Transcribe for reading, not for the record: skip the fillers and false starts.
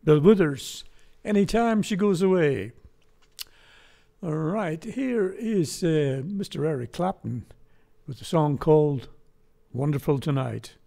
Bill Withers, Anytime She Goes Away. All right, here is Mr. Eric Clapton with a song called Wonderful Tonight.